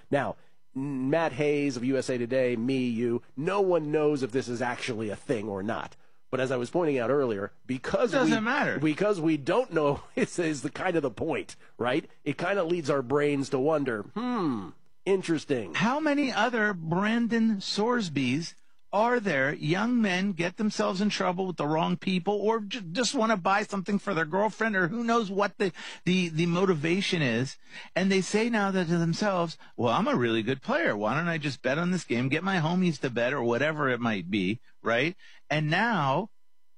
Now, Matt Hayes of USA Today, me, you, no one knows if this is actually a thing or not. But as I was pointing out earlier, because we don't know, is the kind of the point, right? It kind of leads our brains to wonder, interesting. How many other Brandon Sorsbys are there? Young men get themselves in trouble with the wrong people, or just want to buy something for their girlfriend, or who knows what the motivation is, and they say now to themselves, well, I'm a really good player. Why don't I just bet on this game, get my homies to bet, or whatever it might be, right? And now,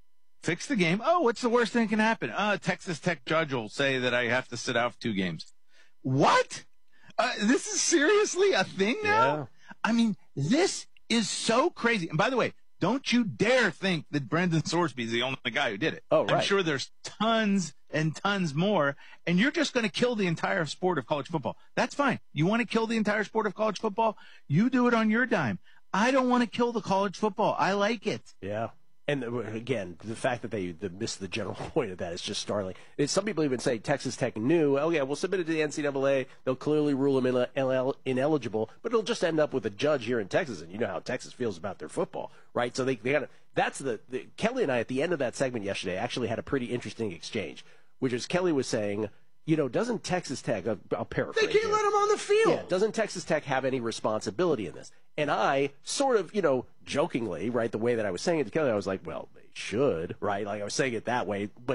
fix the game. Oh, what's the worst thing that can happen? Texas Tech judge will say that I have to sit out for 2 games. What? This is seriously a thing now? Yeah. I mean, this is so crazy. And by the way, don't you dare think that Brandon Sorsby is the only guy who did it. Oh, right. I'm sure there's tons and tons more, and you're just going to kill the entire sport of college football. That's fine. You want to kill the entire sport of college football? You do it on your dime. I don't want to kill the college football. I like it. Yeah. And again, the fact that they missed the general point of that is just startling. Some people even say Texas Tech knew, oh yeah, we'll submit it to the NCAA. They'll clearly rule him ineligible, but it'll just end up with a judge here in Texas. And you know how Texas feels about their football, right? So they got to. That's Kelly and I at the end of that segment yesterday actually had a pretty interesting exchange, which is Kelly was saying, you know, doesn't Texas Tech, I'll paraphrase. They can't let him on the field. Yeah, doesn't Texas Tech have any responsibility in this? And I sort of, you know, jokingly, right, the way that I was saying it to Kelly, I was like, well, they should, right? Like I was saying it that way, but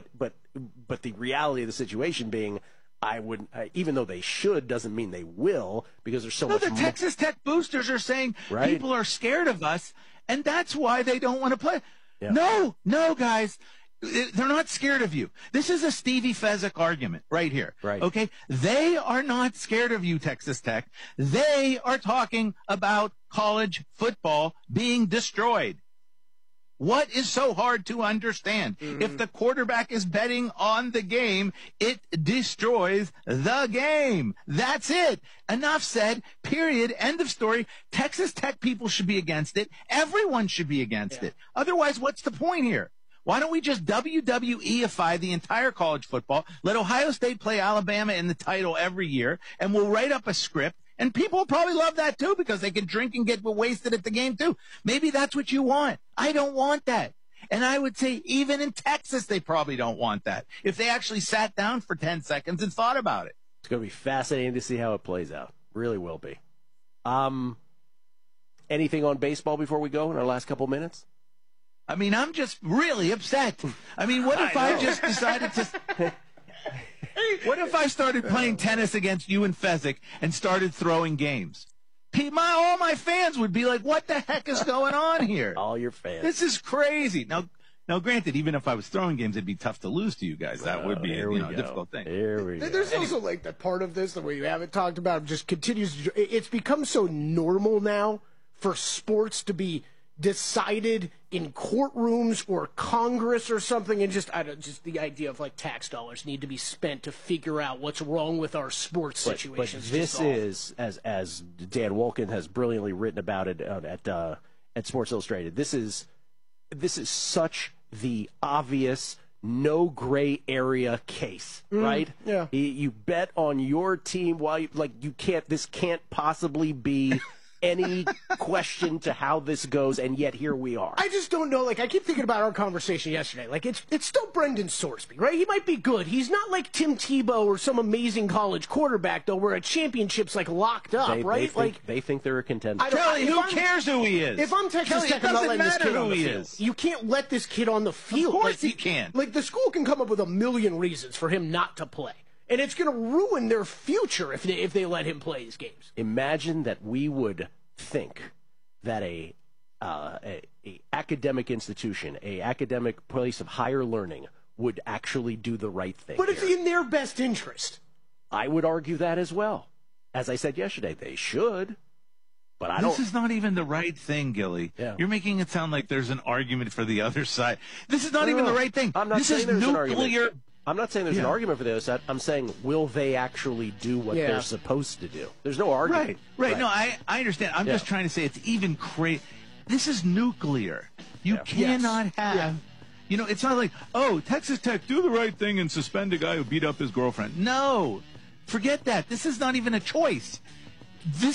the reality of the situation being, I wouldn't, even though they should, doesn't mean they will, because there's so much. No, the Texas Tech boosters are saying people are scared of us, and that's why they don't want to play. Yeah. No, guys. They're not scared of you. This is a Stevie Fezzik argument right here. Right. Okay? They are not scared of you, Texas Tech. They are talking about college football being destroyed. What is so hard to understand? If the quarterback is betting on the game, it destroys the game. That's it. Enough said. Period. End of story. Texas Tech people should be against it. Everyone should be against it. Otherwise, what's the point here? Why don't we just WWEify the entire college football, let Ohio State play Alabama in the title every year, and we'll write up a script, and people will probably love that too because they can drink and get wasted at the game too. Maybe that's what you want. I don't want that. And I would say even in Texas, they probably don't want that if they actually sat down for 10 seconds and thought about it. It's going to be fascinating to see how it plays out. Really will be. Anything on baseball before we go in our last couple minutes? I mean, I'm just really upset. I mean, what if I just decided to... What if I started playing tennis against you and Fezzik and started throwing games? All my fans would be like, what the heck is going on here? All your fans. This is crazy. Now, granted, even if I was throwing games, it'd be tough to lose to you guys. That would be a difficult thing. Here we go. There's also like that part of this, the way you haven't talked about, just continues. It's become so normal now for sports to be decided in courtrooms or Congress or something, and just the idea of like tax dollars need to be spent to figure out what's wrong with our sports situations. But this is, as Dan Wolken has brilliantly written about it at Sports Illustrated, this is such the obvious no gray area case, right? Yeah. You bet on your team while this can't possibly be any question to how this goes, and yet here we are. I just don't know. Like, I keep thinking about our conversation yesterday. Like, it's still Brendan Sorsby, right? He might be good. He's not like Tim Tebow or some amazing college quarterback, though, where a championship's like locked up, right? They think they're a contender. Kelly, who cares who he is? If I'm Texas Tech, I'm not letting this kid on the field. You can't let this kid on the field. Of course he can. Like, the school can come up with a million reasons for him not to play. And it's going to ruin their future if they let him play his games. Imagine that we would think that a academic institution, a academic place of higher learning, would actually do the right thing. But it's in their best interest. I would argue that as well. As I said yesterday, they should. But I don't. This is not even the right thing, Gilly. Yeah. You're making it sound like there's an argument for the other side. This is not even the right thing. I'm not this saying is there's an nuclear. argument. I'm not saying there's an argument for the other side. I'm saying, will they actually do what they're supposed to do? There's no argument. Right. No, I understand. I'm just trying to say it's even crazy. This is nuclear. You cannot have... You know, it's not like, oh, Texas Tech, do the right thing and suspend a guy who beat up his girlfriend. No. Forget that. This is not even a choice. This